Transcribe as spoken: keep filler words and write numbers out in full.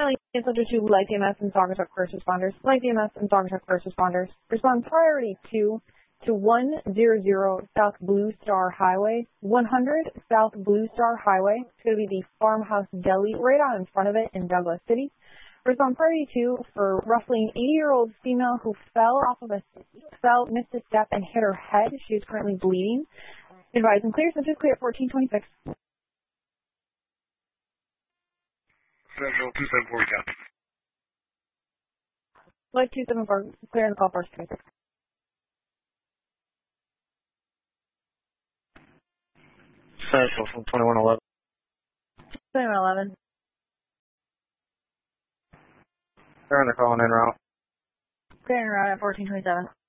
Subject to Light D M S and Saugatuck First Responders. Light D M S and Saugatuck First Responders. Respond priority two to one hundred South Blue Star Highway. one hundred South Blue Star Highway. It's going to be the Farmhouse Deli right out in front of it in Douglas City. Respond priority two for roughly an eighty-year-old female who fell off of a, fell, missed a step, and hit her head. She is currently bleeding. Advise and clear. Subject clear at fourteen twenty-six. Central two seven four recap. Light two seven four, clear in the call first twenty-six. Central from twenty-one eleven. twenty-one eleven. They're on the calling in route. Clear in route at fourteen twenty-seven.